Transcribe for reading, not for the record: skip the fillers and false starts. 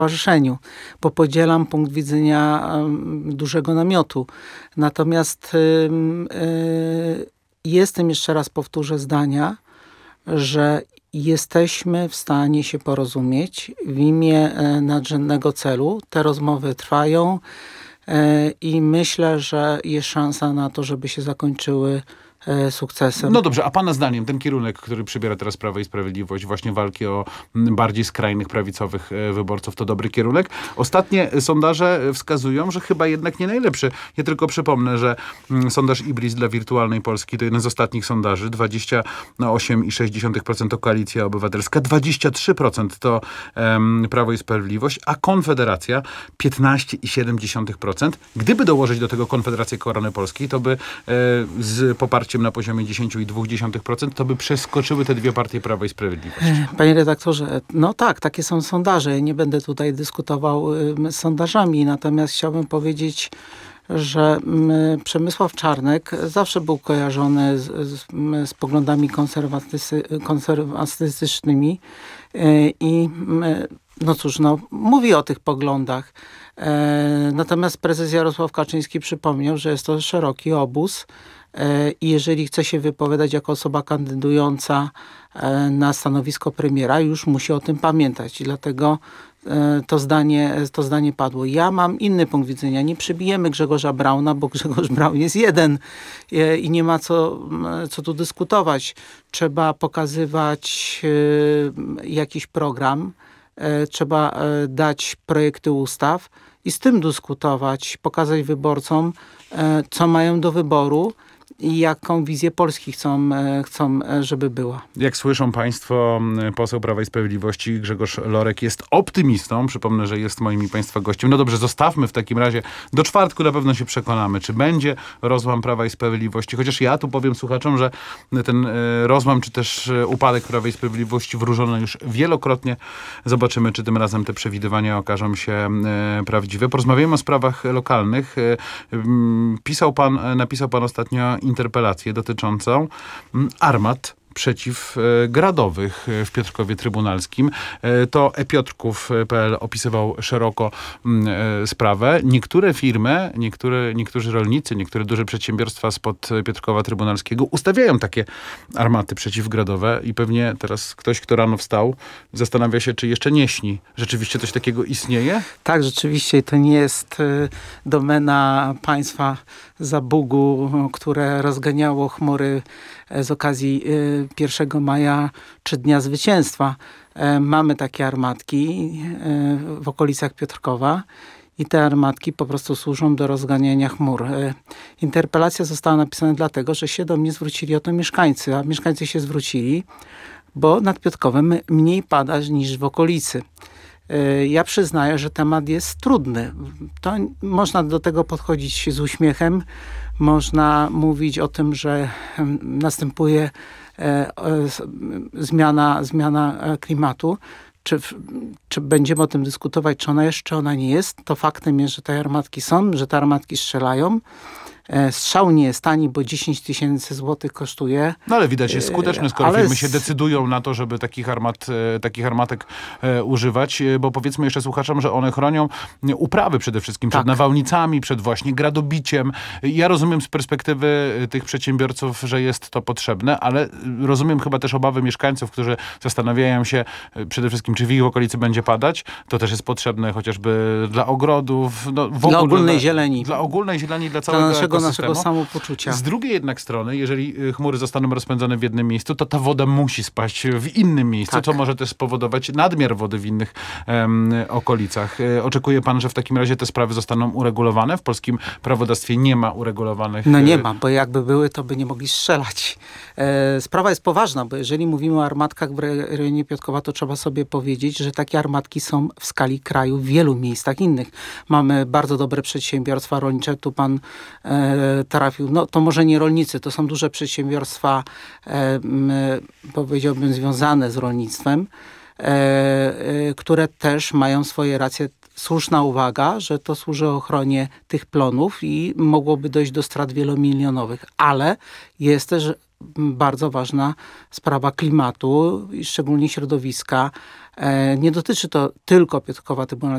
stowarzyszeniu, bo podzielam punkt widzenia dużego namiotu. Natomiast jestem, jeszcze raz powtórzę, zdania, że jesteśmy w stanie się porozumieć w imię nadrzędnego celu. Te rozmowy trwają i myślę, że jest szansa na to, żeby się zakończyły sukcesem. No dobrze, a pana zdaniem ten kierunek, który przybiera teraz Prawo i Sprawiedliwość, właśnie walki o bardziej skrajnych, prawicowych wyborców, to dobry kierunek? Ostatnie sondaże wskazują, że chyba jednak nie najlepszy. Ja tylko przypomnę, że sondaż Ibris dla Wirtualnej Polski to jeden z ostatnich sondaży. 28,6% to Koalicja Obywatelska, 23% to Prawo i Sprawiedliwość, a Konfederacja 15,7%. Gdyby dołożyć do tego Konfederację Korony Polskiej, to by z poparciem na poziomie 10,2%, to by przeskoczyły te dwie partie Prawa i Sprawiedliwość. Panie redaktorze, no tak, takie są sondaże. Nie będę tutaj dyskutował z sondażami, natomiast chciałbym powiedzieć, że Przemysław Czarnek zawsze był kojarzony z poglądami konserwatystycznymi i no cóż, mówi o tych poglądach. Natomiast prezes Jarosław Kaczyński przypomniał, że jest to szeroki obóz i jeżeli chce się wypowiadać jako osoba kandydująca na stanowisko premiera, już musi o tym pamiętać. I dlatego to zdanie padło. Ja mam inny punkt widzenia. Nie przybijemy Grzegorza Brauna, bo Grzegorz Braun jest jeden i nie ma co tu dyskutować. Trzeba pokazywać jakiś program, trzeba dać projekty ustaw i z tym dyskutować, pokazać wyborcom, co mają do wyboru i jaką wizję Polski chcą, żeby była. Jak słyszą państwo, poseł Prawa i Sprawiedliwości Grzegorz Lorek jest optymistą. Przypomnę, że jest moim i państwa gościem. No dobrze, zostawmy w takim razie. Do czwartku na pewno się przekonamy, czy będzie rozłam Prawa i Sprawiedliwości. Chociaż ja tu powiem słuchaczom, że ten rozłam, czy też upadek Prawa i Sprawiedliwości wróżono już wielokrotnie. Zobaczymy, czy tym razem te przewidywania okażą się prawdziwe. Porozmawiamy o sprawach lokalnych. Napisał pan ostatnio interpelację dotyczącą armat przeciwgradowych w Piotrkowie Trybunalskim. To epiotrków.pl opisywał szeroko sprawę. Niektóre firmy, niektórzy rolnicy, niektóre duże przedsiębiorstwa spod Piotrkowa Trybunalskiego ustawiają takie armaty przeciwgradowe i pewnie teraz ktoś, kto rano wstał, zastanawia się, czy jeszcze nie śni. Rzeczywiście coś takiego istnieje? Tak, rzeczywiście to nie jest domena państwa Zabugu, które rozganiało chmury z okazji 1 maja czy Dnia Zwycięstwa. Mamy takie armatki w okolicach Piotrkowa i te armatki po prostu służą do rozganiania chmur. Interpelacja została napisana dlatego, że się do mnie zwrócili o to mieszkańcy, a mieszkańcy się zwrócili, bo nad Piotrkowem mniej pada niż w okolicy. Ja przyznaję, że temat jest trudny. To można do tego podchodzić z uśmiechem. Można mówić o tym, że następuje zmiana klimatu. Czy będziemy o tym dyskutować, czy ona jest, czy ona nie jest. To faktem jest, że te armatki są, że te armatki strzelają. Strzał nie jest tani, bo 10 000 złotych kosztuje. No ale widać, jest skuteczny, skoro firmy się decydują na to, żeby takich armatek używać, bo powiedzmy jeszcze słuchaczom, że one chronią uprawy przede wszystkim przed nawałnicami, przed właśnie gradobiciem. Ja rozumiem z perspektywy tych przedsiębiorców, że jest to potrzebne, ale rozumiem chyba też obawy mieszkańców, którzy zastanawiają się przede wszystkim, czy w ich okolicy będzie padać. To też jest potrzebne chociażby dla ogrodów, dla ogólnej zieleni. Dla ogólnej zieleni, dla całego naszego samopoczucia. Z drugiej jednak strony, jeżeli chmury zostaną rozpędzone w jednym miejscu, to ta woda musi spaść w innym miejscu, co może też spowodować nadmiar wody w innych okolicach. Oczekuje pan, że w takim razie te sprawy zostaną uregulowane? W polskim prawodawstwie nie ma uregulowanych... No nie ma, bo jakby były, to by nie mogli strzelać. Sprawa jest poważna, bo jeżeli mówimy o armatkach w rejonie Piotrkowa, to trzeba sobie powiedzieć, że takie armatki są w skali kraju w wielu miejscach innych. Mamy bardzo dobre przedsiębiorstwa rolnicze, tu pan trafił, no to może nie rolnicy, to są duże przedsiębiorstwa, powiedziałbym, związane z rolnictwem, które też mają swoje racje. Słuszna uwaga, że to służy ochronie tych plonów i mogłoby dojść do strat wielomilionowych, ale jest też bardzo ważna sprawa klimatu i szczególnie środowiska. Nie dotyczy to tylko Piotrkowa Trybunalskiego,